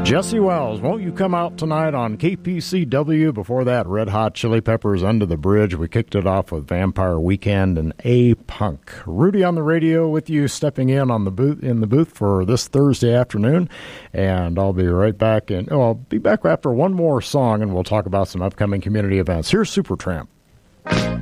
Jesse Wells, won't you come out tonight on KPCW? Before that, Red Hot Chili Peppers, Under the Bridge. We kicked it off with Vampire Weekend and A-Punk. Rudy on the radio with you, stepping in on the booth for this Thursday afternoon, and I'll be right back. I'll be back after one more song, and we'll talk about some upcoming community events. Here's Supertramp.